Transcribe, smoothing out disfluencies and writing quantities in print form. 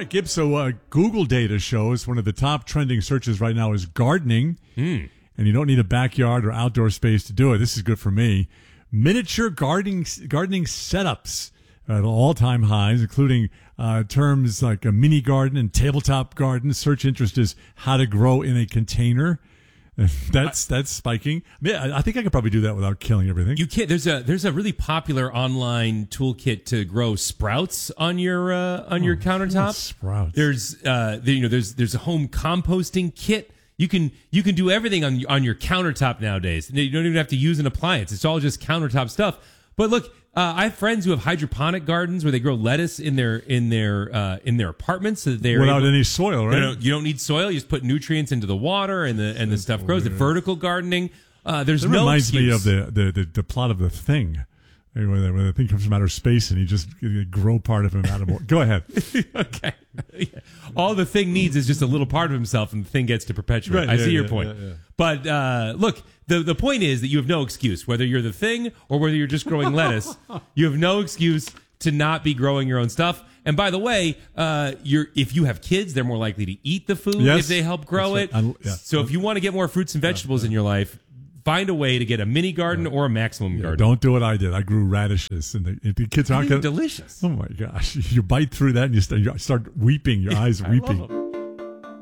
right, Gibbs. So Google data shows one of the top trending searches right now is gardening. And you don't need a backyard or outdoor space to do it. This is good for me. Miniature gardening setups at all-time highs, including terms like a mini garden and tabletop garden. Search interest is how to grow in a container. That's spiking. I think I could probably do that without killing everything. You can't. There's a really popular online toolkit to grow sprouts on your countertop. Sprouts. There's a home composting kit. You can do everything on your countertop nowadays. You don't even have to use an appliance. It's all just countertop stuff. But look, I have friends who have hydroponic gardens where they grow lettuce in their apartments, so that they're without any soil, right? You don't need soil. You just put nutrients into the water, and the stuff grows. The vertical gardening. There's It no reminds excuse. me of the plot of The Thing, where the thing comes from outer space and you grow part of him out of. Go ahead. Okay. Yeah. All the thing needs is just a little part of himself, and the thing gets to perpetuate. Right, I see your point. Yeah. But look, the point is that you have no excuse, whether you're the thing or whether you're just growing lettuce. You have no excuse to not be growing your own stuff. And by the way, if you have kids, they're more likely to eat the food if they help grow it. Right. So if you want to get more fruits and vegetables in your life, find a way to get a mini garden or a maximum garden. Don't do what I did. I grew radishes, and the kids aren't going to. Delicious. Oh my gosh! You bite through that, and you start weeping. Your eyes weeping.